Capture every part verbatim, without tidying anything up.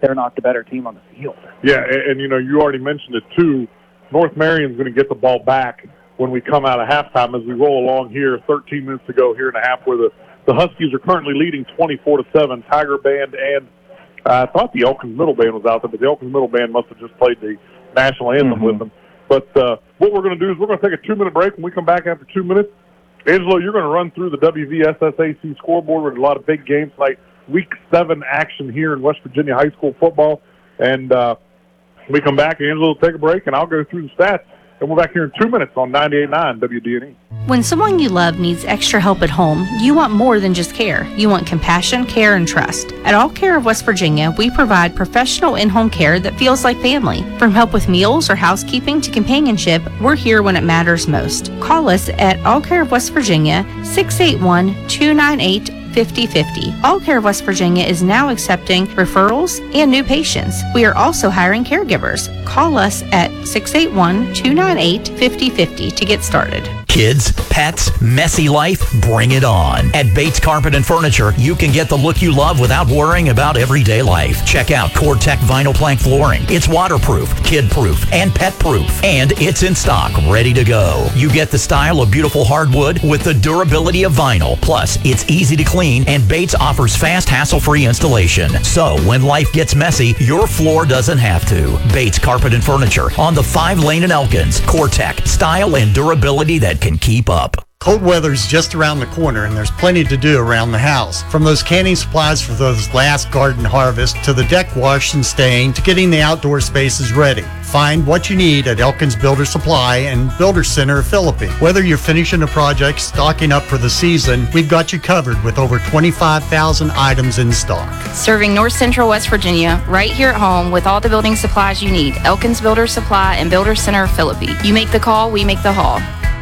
they're not the better team on the field. Yeah, and, and you know, you already mentioned it too. North Marion's going to get the ball back when we come out of halftime as we roll along here. thirteen minutes to go here and a half, where the, the Huskies are currently leading twenty-four to seven. Tiger Band and uh, I thought the Elkins Middle Band was out there, but the Elkins Middle Band must have just played the national anthem mm-hmm. with them. But uh, what we're going to do is we're going to take a two-minute break. When we come back after two minutes, Angelo, you're going to run through the W V S S A C scoreboard with a lot of big games like Week seven action here in West Virginia high school football. And uh, when we come back, Angelo will take a break, and I'll go through the stats. And we're back here in two minutes on ninety-eight point nine W D N E. When someone you love needs extra help at home, you want more than just care. You want compassion, care, and trust. At All Care of West Virginia, we provide professional in-home care that feels like family. From help with meals or housekeeping to companionship, we're here when it matters most. Call us at All Care of West Virginia, six eight one, two nine eight, fifty fifty. All Care of West Virginia is now accepting referrals and new patients. We are also hiring caregivers. Call us at six eight one, two nine eight, fifty fifty to get started. Kids, pets, messy life, bring it on. At Bates Carpet and Furniture, you can get the look you love without worrying about everyday life. Check out CoreTech Vinyl Plank Flooring. It's waterproof, kid-proof, and pet-proof. And it's in stock, ready to go. You get the style of beautiful hardwood with the durability of vinyl. Plus, it's easy to clean, and Bates offers fast, hassle-free installation. So, when life gets messy, your floor doesn't have to. Bates Carpet and Furniture on the five lane in Elkins. CoreTech, style and durability that can keep up. Cold weather's just around the corner, and there's plenty to do around the house. From those canning supplies for those last garden harvests to the deck wash and stain to getting the outdoor spaces ready. Find what you need at Elkins Builder Supply and Builder Center of Philippi. Whether you're finishing a project, stocking up for the season, we've got you covered with over twenty-five thousand items in stock. Serving North Central West Virginia, right here at home with all the building supplies you need. Elkins Builder Supply and Builder Center of Philippi. You make the call, we make the haul.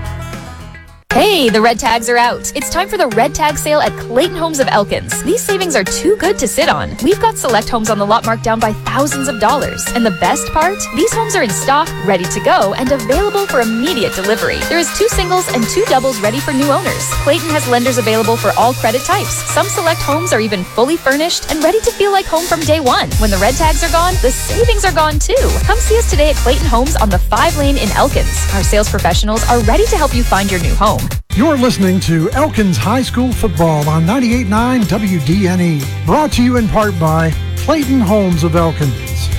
Hey, the red tags are out. It's time for the red tag sale at Clayton Homes of Elkins. These savings are too good to sit on. We've got select homes on the lot marked down by thousands of dollars. And the best part? These homes are in stock, ready to go, and available for immediate delivery. There is two singles and two doubles ready for new owners. Clayton has lenders available for all credit types. Some select homes are even fully furnished and ready to feel like home from day one. When the red tags are gone, the savings are gone too. Come see us today at Clayton Homes on the five lane in Elkins. Our sales professionals are ready to help you find your new home. You're listening to Elkins High School Football on ninety-eight point nine W D N E. Brought to you in part by Clayton Homes of Elkins.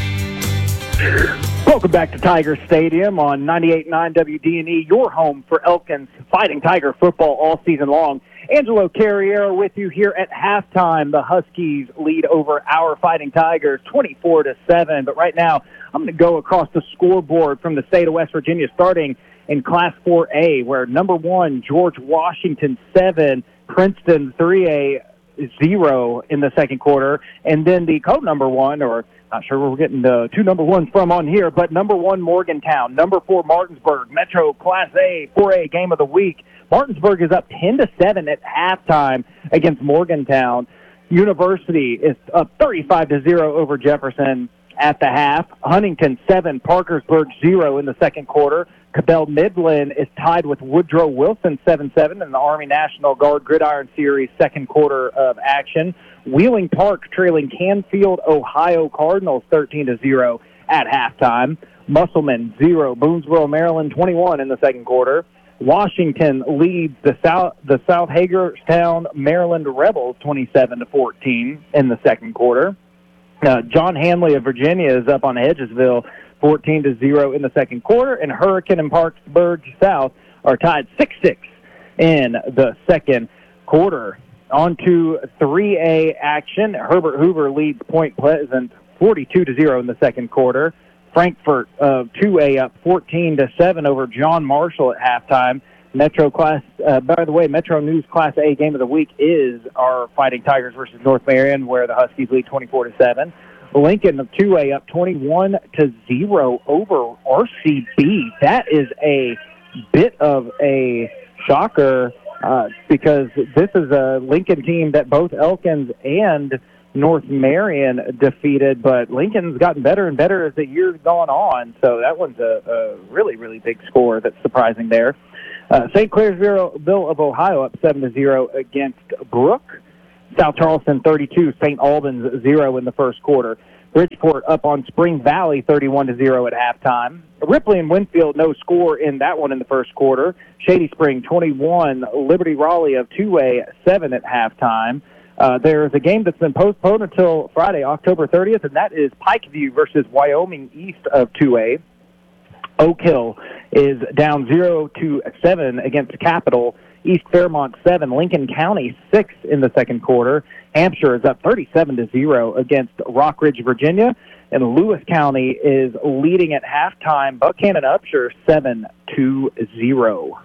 Welcome back to Tiger Stadium on ninety-eight point nine W D N E, your home for Elkins Fighting Tiger football all season long. Angelo Carriero with you here at halftime. The Huskies lead over our Fighting Tigers twenty-four to seven. But right now, I'm going to go across the scoreboard from the state of West Virginia, starting in Class four A, where number one, George Washington seven, Princeton three A zero in the second quarter. And then the code number one, or not sure where we're getting the two number ones from on here, but number one, Morgantown, number four, Martinsburg, Metro Class A, four A game of the week. Martinsburg is up ten to seven at halftime against Morgantown. University is up thirty-five to zero over Jefferson at the half. Huntington seven, Parkersburg zero in the second quarter. Cabell Midland is tied with Woodrow Wilson seven seven in the Army National Guard Gridiron Series second quarter of action. Wheeling Park trailing Canfield, Ohio Cardinals thirteen to zero at halftime. Musselman zero, Boonesboro, Maryland twenty-one in the second quarter. Washington leads the South the South Hagerstown, Maryland Rebels twenty-seven to fourteen in the second quarter. Uh, John Hanley of Virginia is up on Hedgesville fourteen to zero in the second quarter, and Hurricane and Parkersburg South are tied six six in the second quarter. On to three A action. Herbert Hoover leads Point Pleasant forty-two to zero in the second quarter. Frankfort of uh, two A up fourteen to seven over John Marshall at halftime. Metro Class, uh, by the way, Metro News Class A game of the week is our Fighting Tigers versus North Marion, where the Huskies lead twenty-four to seven. Lincoln of two A up twenty-one to zero over R C B. That is a bit of a shocker uh, because this is a Lincoln team that both Elkins and North Marion defeated, but Lincoln's gotten better and better as the year's gone on, so that one's a, a really, really big score that's surprising there. Uh, Saint Clairsville of Ohio up seven to zero against Brooke. South Charleston thirty-two, Saint Albans zero in the first quarter. Bridgeport up on Spring Valley thirty-one to zero at halftime. Ripley and Winfield, no score in that one in the first quarter. Shady Spring twenty-one, Liberty Raleigh of two A seven at halftime. Uh, there's a game that's been postponed until Friday, October thirtieth, and that is Pikeview versus Wyoming East of two A. Oak Hill is down zero to seven against Capital. East Fairmont seven, Lincoln County six in the second quarter. Hampshire is up thirty-seven to zero against Rockridge, Virginia. And Lewis County is leading at halftime. Buchanan Upshur seven to zero.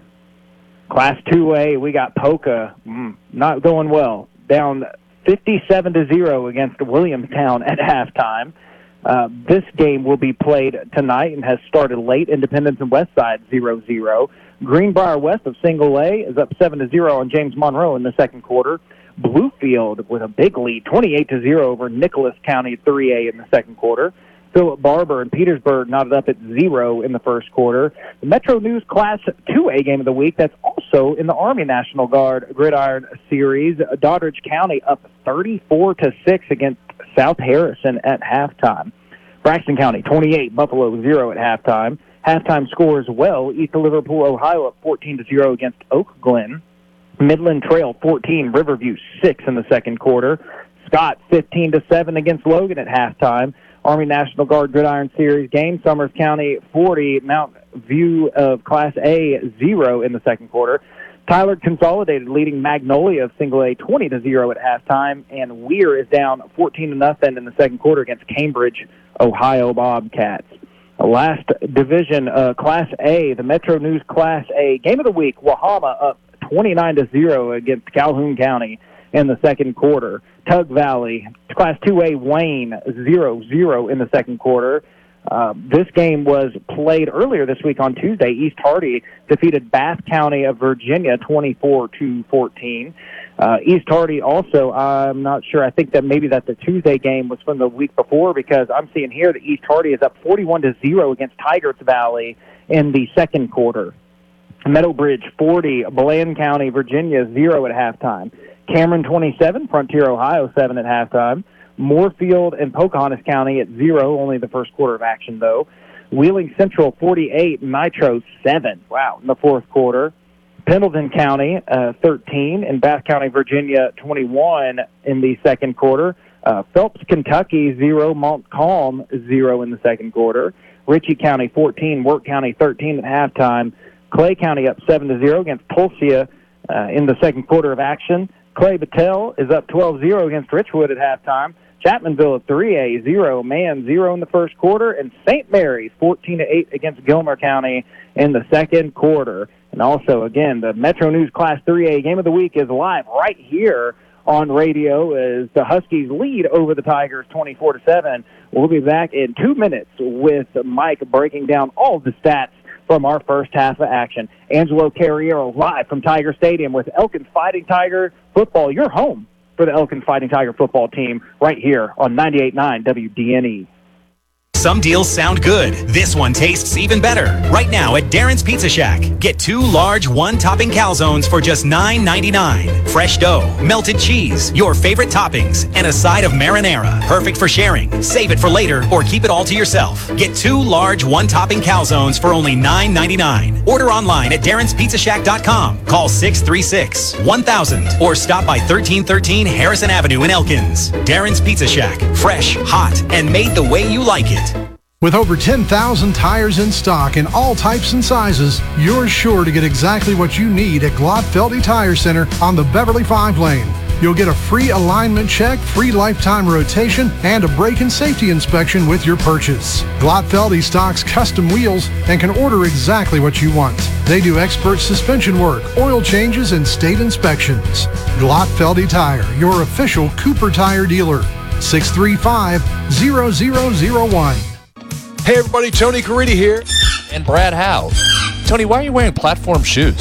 Class two A, we got Polka, mm, not going well. Down fifty-seven to zero against Williamstown at halftime. Uh, this game will be played tonight and has started late. Independence and Westside zero zero. Greenbrier West of Single A is up seven to zero on James Monroe in the second quarter. Bluefield with a big lead, twenty-eight to zero over Nicholas County three A in the second quarter. Philip Barber and Petersburg knotted up at zero in the first quarter. The Metro News Class two A game of the week, that's also in the Army National Guard Gridiron Series. Doddridge County up thirty-four to six against South Harrison at halftime. Braxton County twenty-eight, Buffalo zero at halftime. Halftime score as well, East of Liverpool, Ohio up fourteen to zero against Oak Glen. Midland Trail fourteen, Riverview six in the second quarter. Scott fifteen to seven against Logan at halftime. Army National Guard Gridiron Series game, Summers County forty, Mount View of Class A zero in the second quarter. Tyler Consolidated leading Magnolia of Single A twenty to zero at halftime, and Weir is down fourteen to nothing in the second quarter against Cambridge, Ohio Bobcats. Last division, uh, Class A, the Metro News Class A game of the week, Wahama up twenty-nine to zero against Calhoun County in the second quarter. Tug Valley, Class two A, Wayne zero zero in the second quarter. Uh, this game was played earlier this week on Tuesday. East Hardy defeated Bath County of Virginia twenty-four to fourteen. Uh, East Hardy also, I'm not sure, I think that maybe that the Tuesday game was from the week before, because I'm seeing here that East Hardy is up forty-one to zero against Tigers Valley in the second quarter. Meadowbridge forty, Bland County, Virginia zero at halftime. Cameron twenty-seven, Frontier, Ohio seven at halftime. Moorfield and Pocahontas County at zero, only the first quarter of action though. Wheeling Central forty-eight, Nitro seven, wow, in the fourth quarter. Pendleton County uh, thirteen, and Bath County, Virginia twenty-one in the second quarter. Uh, Phelps, Kentucky zero, Montcalm zero in the second quarter. Ritchie County fourteen, Work County thirteen at halftime. Clay County up seven to zero against Tulsia uh, in the second quarter of action. Clay Battelle is up twelve zero against Richwood at halftime. Chapmanville at three A, zero, Man zero in the first quarter, and Saint Mary's fourteen to eight against Gilmer County in the second quarter. And also, again, the Metro News Class three A game of the week is live right here on radio as the Huskies lead over the Tigers twenty-four to seven. We'll be back in two minutes with Mike breaking down all of the stats from our first half of action. Angelo Carriero live from Tiger Stadium with Elkins Fighting Tiger football. Your home for the Elkins Fighting Tiger football team right here on ninety-eight point nine W D N E. Some deals sound good. This one tastes even better. Right now at Darren's Pizza Shack, get two large one-topping calzones for just nine ninety-nine. Fresh dough, melted cheese, your favorite toppings, and a side of marinara. Perfect for sharing. Save it for later or keep it all to yourself. Get two large one-topping calzones for only nine ninety-nine. Order online at darrens pizza shack dot com. Call six three six, one thousand or stop by thirteen thirteen Harrison Avenue in Elkins. Darren's Pizza Shack. Fresh, hot, and made the way you like it. With over ten thousand tires in stock in all types and sizes, you're sure to get exactly what you need at Glotfeldy Tire Center on the Beverly five lane. You'll get a free alignment check, free lifetime rotation, and a brake and safety inspection with your purchase. Glotfeldy stocks custom wheels and can order exactly what you want. They do expert suspension work, oil changes, and state inspections. Glotfeldy Tire, your official Cooper Tire dealer. six three five, zero zero zero one. Hey everybody, Tony Caridi here. And Brad Howe. Tony, why are you wearing platform shoes?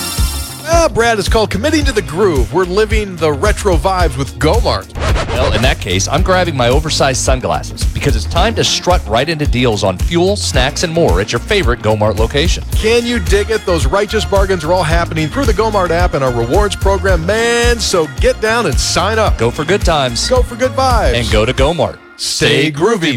Ah, Brad, it's called Committing to the Groove. We're living the retro vibes with Gomart. Well, in that case, I'm grabbing my oversized sunglasses because it's time to strut right into deals on fuel, snacks, and more at your favorite Gomart location. Can you dig it? Those righteous bargains are all happening through the Gomart app and our rewards program, man. So get down and sign up. Go for good times. Go for good vibes. And go to Gomart. Stay groovy.